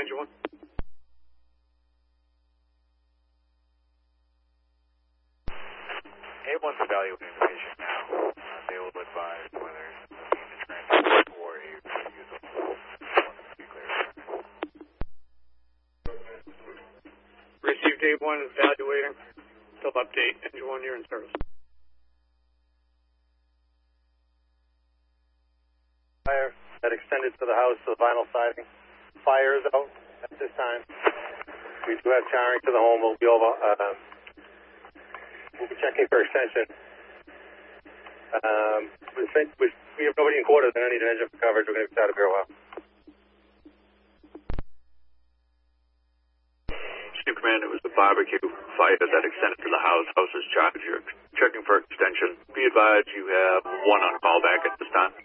engine 1. A1's evaluating the patient now. They will advise whether you need to transport or a refusal. Be clear. Received A1 evaluating. Still update. Engine 1, you're in service. Fire that extended to the house to the vinyl siding. Fire is out at this time. We do have charring to the home. We'll be over. We'll be checking for extension. We have nobody in quarters and I need an engine for coverage. We're going to be out of here a while. Chief Command, it was the barbecue fire that extended to the house. House is charged. You're checking for extension. Be advised you have one on call back at this time.